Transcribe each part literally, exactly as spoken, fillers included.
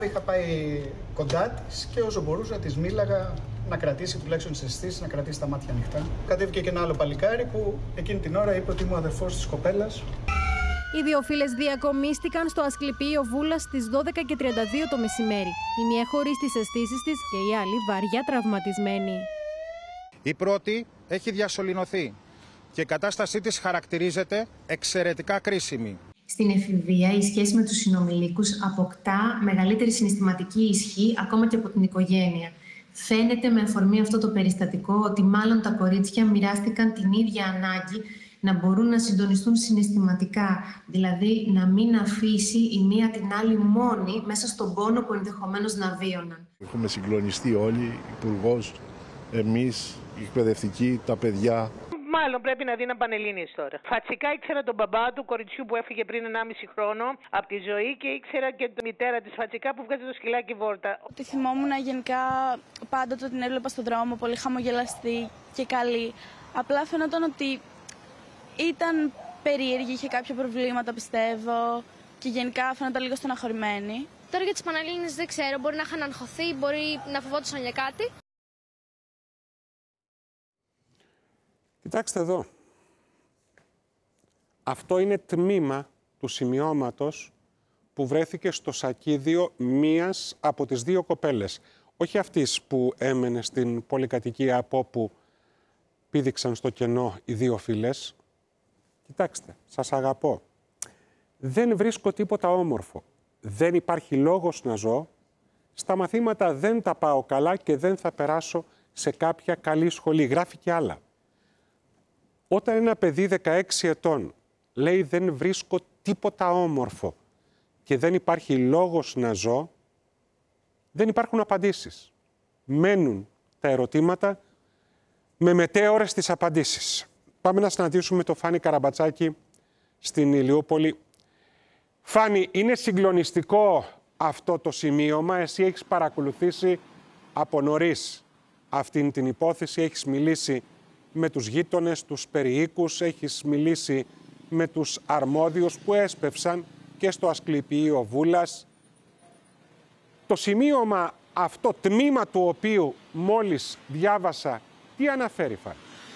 Είχα πάει κοντά της και όσο μπορούσα της μίλαγα να κρατήσει τουλάχιστον τις αισθήσεις, να κρατήσει τα μάτια ανοιχτά. Κατέβηκε και ένα άλλο παλικάρι που εκείνη την ώρα είπε ότι είμαι ο αδερφός της κοπέλας. Οι δύο φίλες διακομίστηκαν στο Ασκληπιείο Βούλας στις δώδεκα και τριάντα δύο το μεσημέρι. Η μία χωρίς τις αισθήσεις της και η άλλη βαριά τραυματισμένη. Η πρώτη έχει διασωληνωθεί και η κατάστασή της χαρακτηρίζεται εξαιρετικά κρίσιμη. Στην εφηβεία, η σχέση με τους συνομηλίκους αποκτά μεγαλύτερη συναισθηματική ισχύ ακόμα και από την οικογένεια. Φαίνεται με αφορμή αυτό το περιστατικό ότι μάλλον τα κορίτσια μοιράστηκαν την ίδια ανάγκη να μπορούν να συντονιστούν συναισθηματικά, δηλαδή να μην αφήσει η μία την άλλη μόνη μέσα στον πόνο που ενδεχομένως να βίωναν. Έχουμε συγκλονιστεί όλοι, υπουργός, εμείς, οι εκπαιδευτικοί, τα παιδιά. Μάλλον πρέπει να δει ένα Πανελλήνιες τώρα. Φατσικά ήξερα τον μπαμπά του κοριτσιού που έφυγε πριν ενάμιση χρόνο από τη ζωή και ήξερα και τη μητέρα της φατσικά που βγάζει το σκυλάκι βόρτα. Τη θυμόμουν γενικά πάντοτε την έβλεπα στον δρόμο, πολύ χαμογελαστή και καλή. Απλά φαινόταν ότι ήταν περίεργη, είχε κάποια προβλήματα πιστεύω και γενικά φαίνονταν λίγο στεναχωρημένη. Τώρα για τις Πανελλήνιες δεν ξέρω, μπορεί να είχαν αγχωθεί, μπορεί να φοβόντουσαν για κάτι. Κοιτάξτε εδώ. Αυτό είναι τμήμα του σημειώματος που βρέθηκε στο σακίδιο μίας από τις δύο κοπέλες. Όχι αυτής που έμενε στην πολυκατοικία από όπου πήδηξαν στο κενό οι δύο φίλες. Κοιτάξτε, σας αγαπώ. Δεν βρίσκω τίποτα όμορφο. Δεν υπάρχει λόγος να ζω. Στα μαθήματα δεν τα πάω καλά και δεν θα περάσω σε κάποια καλή σχολή. Γράφει και άλλα. Όταν ένα παιδί δεκαέξι ετών λέει δεν βρίσκω τίποτα όμορφο και δεν υπάρχει λόγος να ζω, δεν υπάρχουν απαντήσεις. Μένουν τα ερωτήματα με μετέωρες τις απαντήσεις. Πάμε να συναντήσουμε το Φάνη Καραμπατσάκη στην Ηλιούπολη. Φάνη, είναι συγκλονιστικό αυτό το σημείωμα. Εσύ έχεις παρακολουθήσει από νωρίς αυτήν την υπόθεση, έχεις μιλήσει με τους γείτονες, τους περιοίκους, έχεις μιλήσει με τους αρμόδιους που έσπευσαν και στο Ασκληπιείο Βούλας. Το σημείωμα αυτό, τμήμα του οποίου μόλις διάβασα, τι αναφέρει, Φάνη?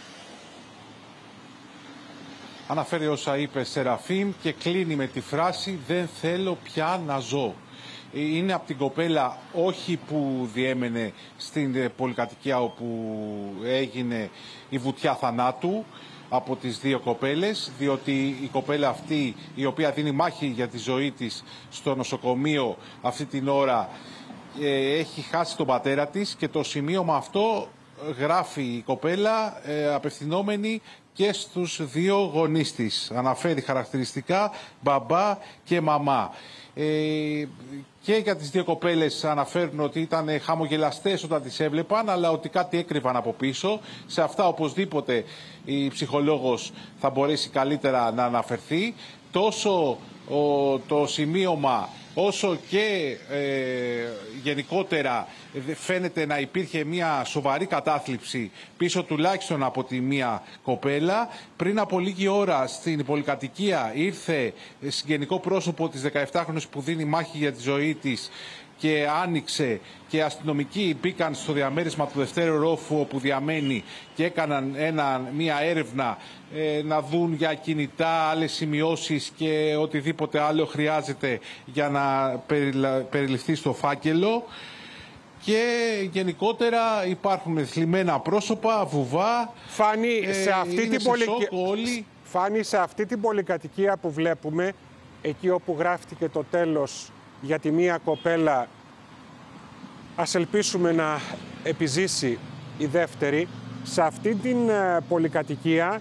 Αναφέρει όσα είπε Σεραφείμ και κλείνει με τη φράση «Δεν θέλω πια να ζω». Είναι από την κοπέλα όχι που διέμενε στην πολυκατοικία όπου έγινε η βουτιά θανάτου από τις δύο κοπέλες, διότι η κοπέλα αυτή η οποία δίνει μάχη για τη ζωή της στο νοσοκομείο αυτή την ώρα έχει χάσει τον πατέρα της και το σημείωμα αυτό γράφει η κοπέλα ε, απευθυνόμενη και στους δύο γονείς της. Αναφέρει χαρακτηριστικά μπαμπά και μαμά. Ε, και για τις δύο κοπέλες αναφέρουν ότι ήταν χαμογελαστές όταν τις έβλεπαν, αλλά ότι κάτι έκρυβαν από πίσω. Σε αυτά οπωσδήποτε η ψυχολόγος θα μπορέσει καλύτερα να αναφερθεί. Τόσο ο, το σημείωμα όσο και ε, γενικότερα φαίνεται να υπήρχε μια σοβαρή κατάθλιψη πίσω τουλάχιστον από τη μία κοπέλα. Πριν από λίγη ώρα στην πολυκατοικία ήρθε συγγενικό πρόσωπο της δεκαεφτάχρονης που δίνει μάχη για τη ζωή της και άνοιξε και αστυνομικοί μπήκαν στο διαμέρισμα του δευτέρου ρόφου όπου διαμένει και έκαναν ένα, μια έρευνα ε, να δουν για κινητά, άλλες σημειώσεις και οτιδήποτε άλλο χρειάζεται για να περιλα, περιληφθεί στο φάκελο. Και γενικότερα υπάρχουν θλιμμένα πρόσωπα, βουβά. Φάνη, ε, σε αυτή την πολυ... όλοι. Φάνη, σε αυτή την πολυκατοικία που βλέπουμε, εκεί όπου γράφτηκε το τέλος για τη μία κοπέλα, ας ελπίσουμε να επιζήσει η δεύτερη, σε αυτή την πολυκατοικία